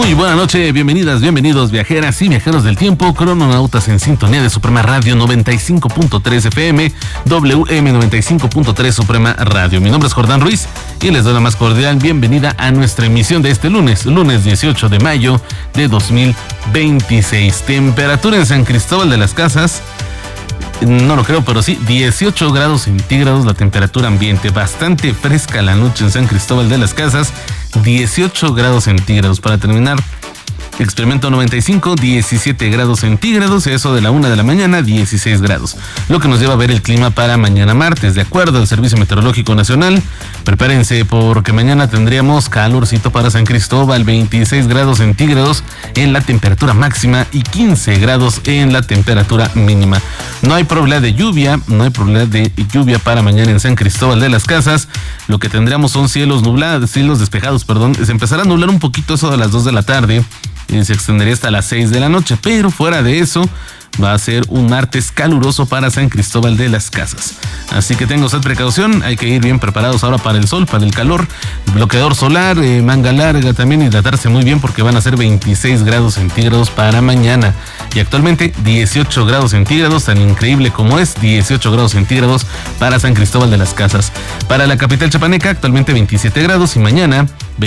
Muy buena noche, bienvenidas, bienvenidos viajeras y viajeros del tiempo, crononautas en sintonía de Suprema Radio 95.3 FM, WM 95.3 Suprema Radio. Mi nombre es Jordán Ruiz y les doy la más cordial bienvenida a nuestra emisión de este lunes 18 de mayo de 2026. Temperatura en San Cristóbal de las Casas, no lo creo, pero sí, 18 grados centígrados la temperatura ambiente, bastante fresca la noche en San Cristóbal de las Casas, 18 grados centígrados. Para terminar, experimento 95, 17 grados centígrados, y eso de la 1 de la mañana, 16 grados. Lo que nos lleva a ver el clima para mañana martes. De acuerdo al Servicio Meteorológico Nacional, prepárense porque mañana tendríamos calorcito para San Cristóbal, 26 grados centígrados en la temperatura máxima y 15 grados en la temperatura mínima. No hay probabilidad de lluvia, para mañana en San Cristóbal de las Casas. Lo que tendríamos son cielos despejados, Se empezará a nublar un poquito eso a las 2 de la tarde. Y se extendería hasta las 6 de la noche, pero fuera de eso va a ser un martes caluroso para San Cristóbal de las Casas. Así que tenga usted precaución, hay que ir bien preparados ahora para el sol, para el calor, bloqueador solar, manga larga, también hidratarse muy bien porque van a ser 26 grados centígrados para mañana. Y actualmente 18 grados centígrados, tan increíble como es, 18 grados centígrados para San Cristóbal de las Casas. Para la capital chapaneca, actualmente 27 grados y mañana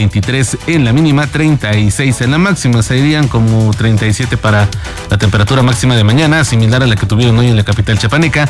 23 en la mínima, 36 en la máxima. Serían como 37 para la temperatura máxima de mañana, similar a la que tuvieron hoy en la capital chapaneca,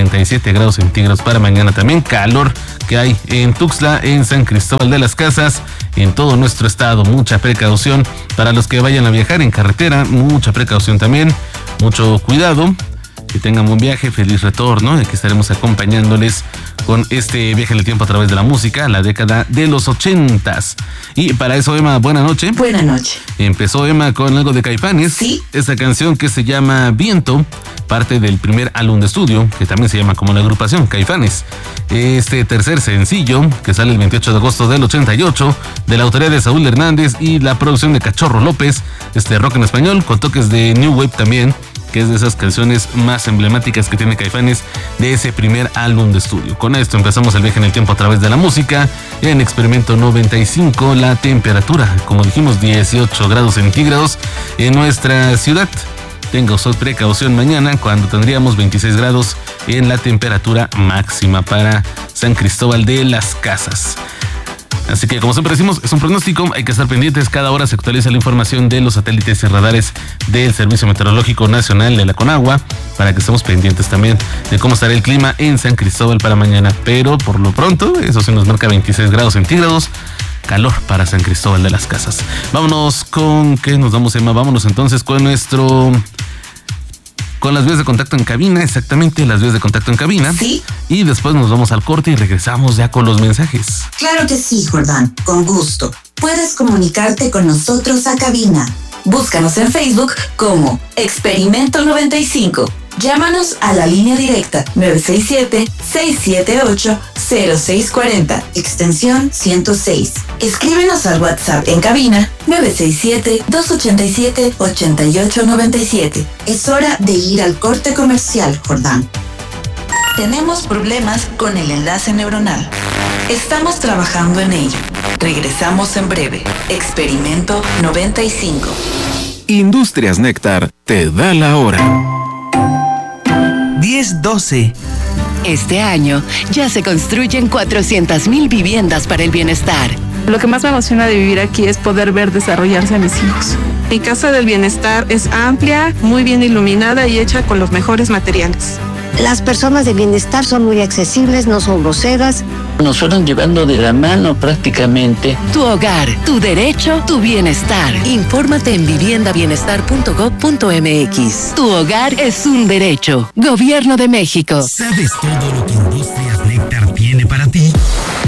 37 grados centígrados para mañana. También calor que hay en Tuxtla, en San Cristóbal de las Casas, en todo nuestro estado. Mucha precaución para los que vayan a viajar en carretera, mucha precaución también, mucho cuidado. Que tengan buen viaje, feliz retorno, y aquí estaremos acompañándoles con este viaje en el tiempo a través de la música, la década de los 80s. Y para eso, Emma, buena noche. Buena noche. Empezó Emma con algo de Caifanes. Sí. Esta canción que se llama Viento, parte del primer álbum de estudio, que también se llama como la agrupación, Caifanes. Este tercer sencillo, que sale el 28 de agosto del 88, de la autoría de Saúl Hernández y la producción de Cachorro López, rock en español, con toques de New Wave también, que es de esas canciones más emblemáticas que tiene Caifanes de ese primer álbum de estudio. Con esto empezamos el viaje en el tiempo a través de la música. En experimento 95, la temperatura, como dijimos, 18 grados centígrados en nuestra ciudad. Tenga usted precaución mañana cuando tendríamos 26 grados en la temperatura máxima para San Cristóbal de las Casas. Así que, como siempre decimos, es un pronóstico, hay que estar pendientes. Cada hora se actualiza la información de los satélites y radares del Servicio Meteorológico Nacional de la Conagua, para que estemos pendientes también de cómo estará el clima en San Cristóbal para mañana. Pero por lo pronto, eso sí nos marca 26 grados centígrados, calor para San Cristóbal de las Casas. Vámonos con, ¿qué nos damos, Emma? Vámonos entonces con con las vías de contacto en cabina, exactamente, las vías de contacto en cabina. Sí. Y después nos vamos al corte y regresamos ya con los mensajes. Claro que sí, Jordán, con gusto. Puedes comunicarte con nosotros a cabina. Búscanos en Facebook como Experimento 95. Llámanos a la línea directa 967-678-0640, extensión 106. Escríbenos al WhatsApp en cabina 967-287-8897. Es hora de ir al corte comercial, Jordán. Tenemos problemas con el enlace neuronal. Estamos trabajando en ello. Regresamos en breve. Experimento 95. Industrias Néctar te da la hora. 10:12. Este año ya se construyen 400,000 viviendas para el bienestar. Lo que más me emociona de vivir aquí es poder ver desarrollarse a mis hijos. Mi casa del bienestar es amplia, muy bien iluminada y hecha con los mejores materiales. Las personas de bienestar son muy accesibles, no son groseras. Nos fueron llevando de la mano prácticamente. Tu hogar, tu derecho, tu bienestar. Infórmate en viviendabienestar.gov.mx. Tu hogar es un derecho. Gobierno de México. ¿Sabes todo lo que Industria